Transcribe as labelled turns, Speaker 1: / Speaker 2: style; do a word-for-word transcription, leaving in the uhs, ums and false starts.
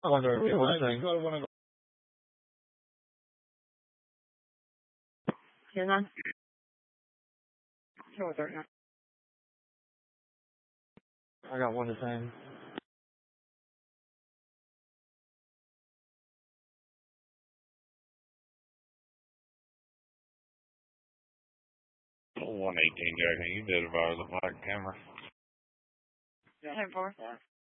Speaker 1: I wonder if it was anything. I want to
Speaker 2: You're not? Sure, they're not.
Speaker 1: I got one the same.
Speaker 3: one eighteen, Jack. You did it via the black camera.
Speaker 2: ten four.